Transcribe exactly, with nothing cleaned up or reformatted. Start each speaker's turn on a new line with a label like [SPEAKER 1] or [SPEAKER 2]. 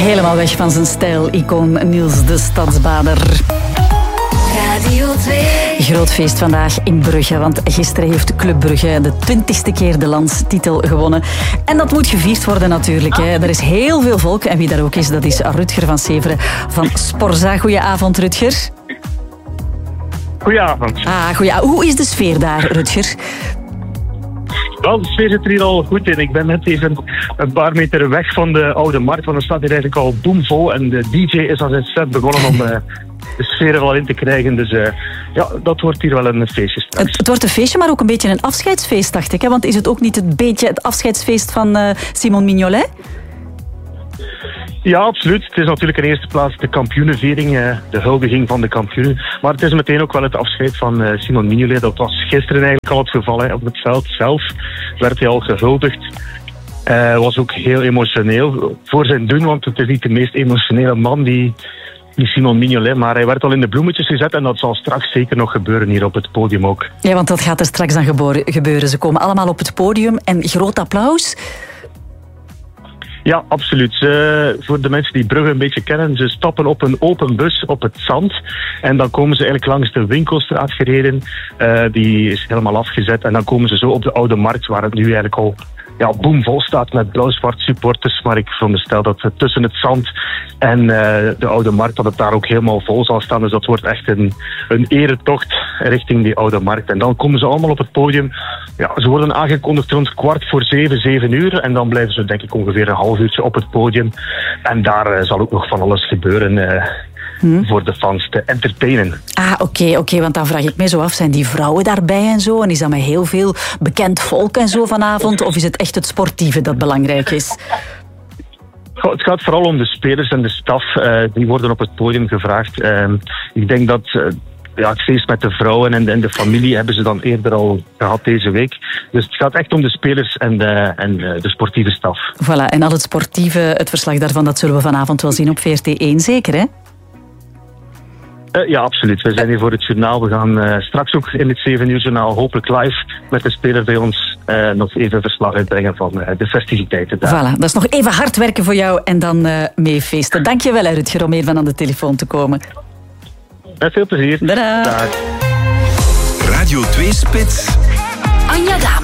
[SPEAKER 1] Helemaal weg van zijn stijl-icoon Niels de Stadsbader.
[SPEAKER 2] Radio twee.
[SPEAKER 1] Groot feest vandaag in Brugge, want gisteren heeft Club Brugge de twintigste keer de landstitel gewonnen. En dat moet gevierd worden natuurlijk. Hè. Er is heel veel volk en wie daar ook is, dat is Rutger van Severen van Sporza. Goedenavond, Rutger.
[SPEAKER 3] Goedenavond.
[SPEAKER 1] Ah, goeie. Hoe is de sfeer daar, Rutger?
[SPEAKER 3] Wel, de sfeer zit er hier al goed in. Ik ben net even een paar meter weg van de Oude Markt, want er staat hier eigenlijk al boomvol. En de D J is al zijn set begonnen om uh, de sfeer er al in te krijgen. Dus uh, ja, dat wordt hier wel een feestje straks.
[SPEAKER 1] Het, het wordt een feestje, maar ook een beetje een afscheidsfeest, dacht ik. Hè? Want is het ook niet een beetje het afscheidsfeest van uh, Simon Mignolet?
[SPEAKER 3] Ja, absoluut. Het is natuurlijk in eerste plaats de kampioenenviering, de huldiging van de kampioenen. Maar het is meteen ook wel het afscheid van Simon Mignolet. Dat was gisteren eigenlijk al het geval. Hè. Op het veld zelf werd hij al gehuldigd. Hij uh, was ook heel emotioneel voor zijn doen, want het is niet de meest emotionele man die, die Simon Mignolet. Maar hij werd al in de bloemetjes gezet en dat zal straks zeker nog gebeuren hier op het podium ook.
[SPEAKER 1] Ja, want dat gaat er straks dan gebeuren. Ze komen allemaal op het podium en groot applaus.
[SPEAKER 3] Ja, absoluut. Ze, voor de mensen die Brugge een beetje kennen, ze stappen op een open bus op het zand. En dan komen ze eigenlijk langs de Winkelstraat gereden. Uh, die is helemaal afgezet. En dan komen ze zo op de Oude Markt, waar het nu eigenlijk al ja, boomvol staat met blauw-zwart supporters. Maar ik veronderstel dat het tussen het zand en uh, de Oude Markt, dat het daar ook helemaal vol zal staan. Dus dat wordt echt een, een eretocht richting die Oude Markt. En dan komen ze allemaal op het podium. Ja, ze worden aangekondigd rond kwart voor zeven, zeven uur. En dan blijven ze denk ik ongeveer een half uurtje op het podium. En daar uh, zal ook nog van alles gebeuren uh, hmm. voor de fans te entertainen.
[SPEAKER 1] Ah, oké, okay, oké. Okay, want dan vraag ik mij zo af, zijn die vrouwen daarbij en zo? En is dat met heel veel bekend volk en zo vanavond? Of is het echt het sportieve dat belangrijk is?
[SPEAKER 3] Het gaat vooral om de spelers en de staf. Uh, die worden op het podium gevraagd. Uh, ik denk dat... Uh, Ja, het feest met de vrouwen en de, en de familie hebben ze dan eerder al gehad deze week. Dus het gaat echt om de spelers en de, en de, de sportieve staf.
[SPEAKER 1] Voilà, en al het sportieve, het verslag daarvan, dat zullen we vanavond wel zien op V R T één, zeker hè?
[SPEAKER 3] Uh, ja, absoluut. We zijn hier voor het journaal. We gaan uh, straks ook in het zeven uur journaal hopelijk live met de speler bij ons uh, nog even verslag uitbrengen van uh, de festiviteiten daar.
[SPEAKER 1] Voilà, dat is nog even hard werken voor jou en dan uh, mee feesten. Dank je wel, Rutger, om even aan de telefoon te komen.
[SPEAKER 3] Met veel plezier.
[SPEAKER 1] Tada.
[SPEAKER 3] Dag.
[SPEAKER 4] Radio twee Spits.
[SPEAKER 2] Anja Damen.